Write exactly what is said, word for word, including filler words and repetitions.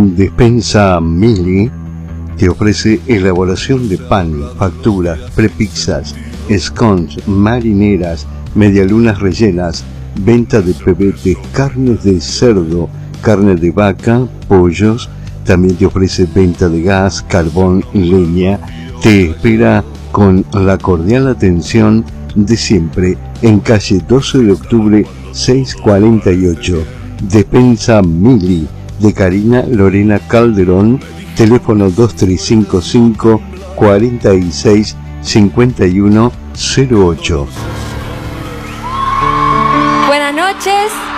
Despensa Mili te ofrece elaboración de pan, facturas, prepizzas, scones, marineras, medialunas rellenas, venta de pebetes, carnes de cerdo, carne de vaca, pollos. También te ofrece venta de gas, carbón, leña. Te espera con la cordial atención de siempre en calle doce de octubre seiscientos cuarenta y ocho. Despensa Mili de Karina Lorena Calderón, teléfono dos tres cinco cinco, cuarenta y seis, cincuenta y uno cero ocho. Buenas noches.